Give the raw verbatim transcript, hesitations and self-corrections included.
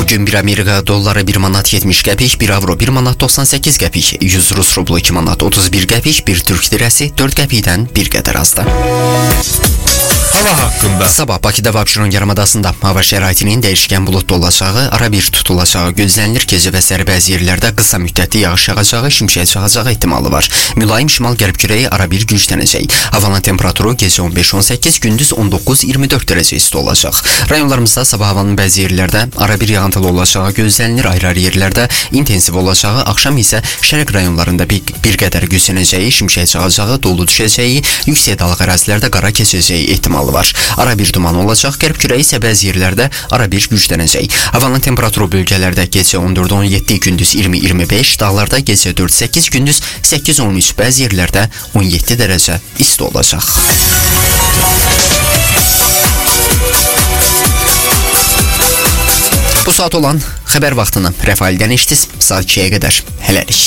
Bugün bir Amerika doları bir manat yetmiş qəpik, bir avro bir manat doxsan səkkiz qəpik, yüz Rus rublu iki manat otuz bir qəpik, bir Türk lirəsi dörd qəpikdən bir qədər azdır. Hava hakkında. Sabah Bakıda və Abşeron yarımadasında hava şəraitinin dəyişkən buludlu olacağı, ara bir tutulacağı gözlənilir. Gecə və səhər bəzi yerlərdə qısa müddətli yağış yağacağı, şimşək çaxacağı ehtimalı var. Mülayim şimal-qərb küləyi ara bir güclənəcək. Havanın temperaturu gecə on beş on səkkiz, gündüz on doqquz iyirmi dörd dərəcə isti olacaq. Rayonlarımızda sabah havanın bəzi yerlərdə ara bir yağıntılı olacağı gözlənilir. Ayrı-ayrı yerlərdə intensiv olacağı, axşam isə şərq rayonlarında bir, bir qədər güclənəcəyi, şimşək çaxacağı, dolu düşəcəyi, yüksək dağlıq ərazilərdə qara keçəcəyi ehtimalı var. Ara bir duman olacaq, qərb küləyi isə bəzi yerlərdə ara bir güclənəcək. Havanın temperaturu bölgələrdə gecə on dörd on yeddi, gündüz iyirmi iyirmi beş, dağlarda gecə dörd səkkiz, gündüz səkkiz on üç, bəzi yerlərdə on yeddi dərəcə isti olacaq. Bu saat olan xəbər vaxtını Rəfaildən eşitdiniz. Saat ikiyə qədər hələlik.